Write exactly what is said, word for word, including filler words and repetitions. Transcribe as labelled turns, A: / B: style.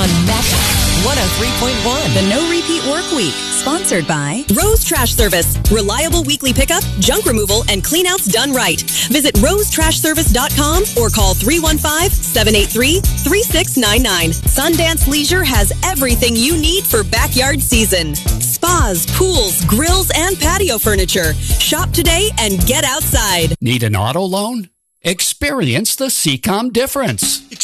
A: on Mecca one oh three point one.
B: The No Repeat Work Week, sponsored by
C: Rose Trash Service. Reliable weekly pickup, junk removal, and cleanouts done right. Visit rose trash service dot com or call three one five, seven eight three, three six nine nine. Sundance Leisure has everything you need for backyard season. Spas, pools, grills, and patio furniture. Shop today and get outside.
D: Need an auto loan? Experience the C COM difference.